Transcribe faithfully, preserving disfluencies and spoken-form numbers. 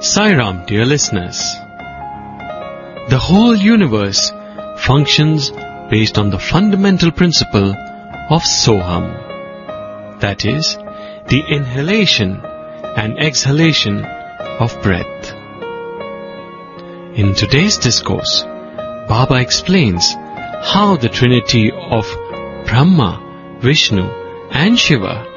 Sai Ram, dear listeners. The whole universe functions based on the fundamental principle of Soham. That is, the inhalation and exhalation of breath. In today's discourse, Baba explains how the trinity of Brahma, Vishnu and Shiva